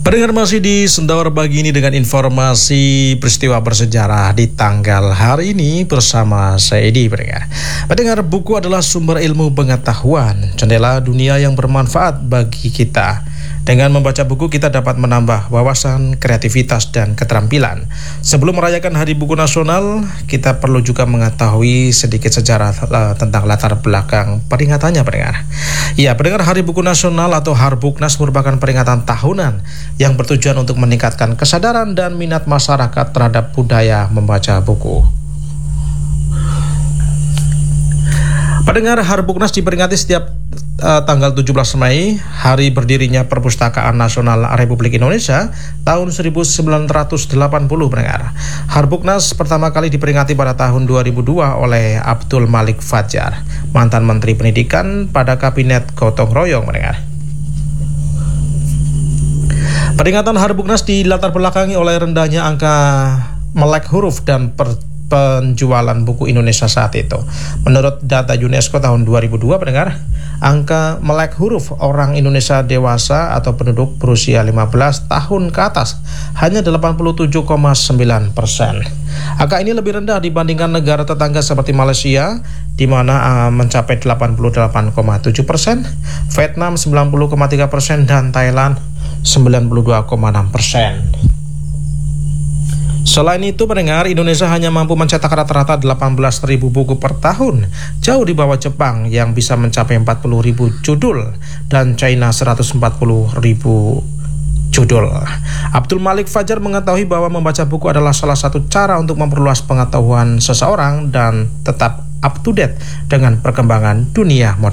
Pendengar masih di Sendawar Pagi ini dengan informasi peristiwa bersejarah di tanggal hari ini bersama saya Edi. Pendengar, buku adalah sumber ilmu pengetahuan, jendela dunia yang bermanfaat bagi kita. Dengan membaca buku kita dapat menambah wawasan, kreativitas, dan keterampilan. Sebelum merayakan Hari Buku Nasional, kita perlu juga mengetahui sedikit sejarah tentang latar belakang peringatannya, pendengar. Ya, pendengar, Hari Buku Nasional atau Harbuknas merupakan peringatan tahunan yang bertujuan untuk meningkatkan kesadaran dan minat masyarakat terhadap budaya membaca buku. Pendengar, Harbuknas diperingati setiap tanggal 17 Mei, hari berdirinya Perpustakaan Nasional Republik Indonesia tahun 1980, pendengar. Harbuknas pertama kali diperingati pada tahun 2002 oleh Abdul Malik Fajar, mantan Menteri Pendidikan pada Kabinet Gotong Royong, pendengar. Peringatan Harbuknas dilatar belakangi oleh rendahnya angka melek huruf dan penjualan buku Indonesia saat itu. Menurut data UNESCO tahun 2002, pendengar, angka melek huruf orang Indonesia dewasa atau penduduk berusia 15 tahun ke atas hanya 87,9%. Angka ini lebih rendah dibandingkan negara tetangga seperti Malaysia, di mana mencapai 88,7%, Vietnam 90,3%, dan Thailand 92,6%. Selain itu, pendengar, Indonesia hanya mampu mencetak rata-rata 18.000 buku per tahun, jauh di bawah Jepang yang bisa mencapai 40.000 judul dan China 140.000 judul. Abdul Malik Fajar mengetahui bahwa membaca buku adalah salah satu cara untuk memperluas pengetahuan seseorang dan tetap up to date dengan perkembangan dunia modern.